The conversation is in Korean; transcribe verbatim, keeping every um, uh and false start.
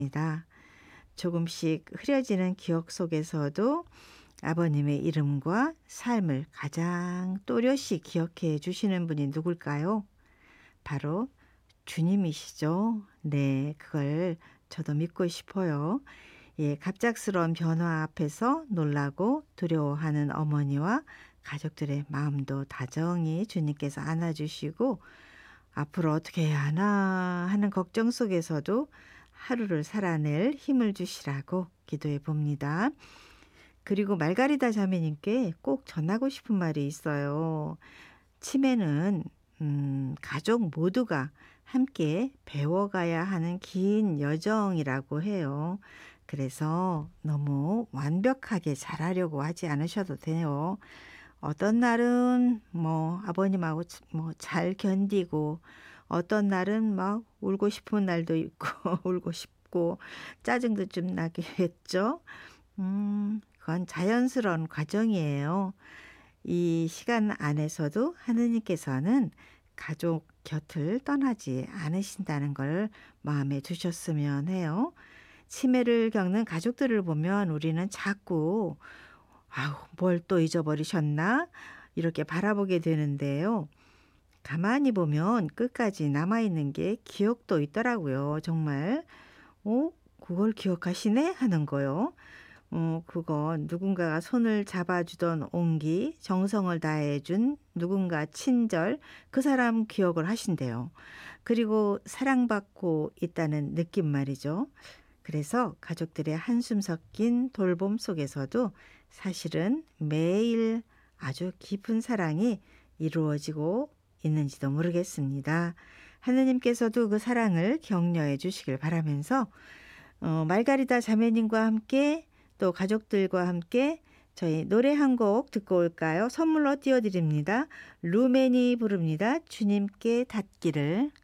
니다. 조금씩 흐려지는 기억 속에서도 아버님의 이름과 삶을 가장 또렷이 기억해 주시는 분이 누굴까요? 바로 주님이시죠. 네, 그걸 저도 믿고 싶어요. 예, 갑작스러운 변화 앞에서 놀라고 두려워하는 어머니와 가족들의 마음도 다정히 주님께서 안아주시고 앞으로 어떻게 해야 하나 하는 걱정 속에서도 하루를 살아낼 힘을 주시라고 기도해 봅니다. 그리고 말가리다 자매님께 꼭 전하고 싶은 말이 있어요. 치매는 음, 가족 모두가 함께 배워가야 하는 긴 여정이라고 해요. 그래서 너무 완벽하게 잘하려고 하지 않으셔도 돼요. 어떤 날은 뭐 아버님하고 뭐 잘 견디고 어떤 날은 막 울고 싶은 날도 있고 울고 싶고 짜증도 좀 나겠죠. 음, 그건 자연스러운 과정이에요. 이 시간 안에서도 하느님께서는 가족 곁을 떠나지 않으신다는 걸 마음에 두셨으면 해요. 치매를 겪는 가족들을 보면 우리는 자꾸 아우, 뭘 또 잊어버리셨나? 이렇게 바라보게 되는데요. 가만히 보면 끝까지 남아있는 게 기억도 있더라고요. 정말, 어? 그걸 기억하시네? 하는 거요. 어, 그건 누군가가 손을 잡아주던 온기, 정성을 다해준 누군가 친절, 그 사람 기억을 하신대요. 그리고 사랑받고 있다는 느낌 말이죠. 그래서 가족들의 한숨 섞인 돌봄 속에서도 사실은 매일 아주 깊은 사랑이 이루어지고 있는지도 모르겠습니다. 하느님께서도 그 사랑을 격려해 주시길 바라면서 어, 말가리다 자매님과 함께 또 가족들과 함께 저희 노래 한 곡 듣고 올까요? 선물로 띄워드립니다. 루멘이 부릅니다. 주님께 닿기를.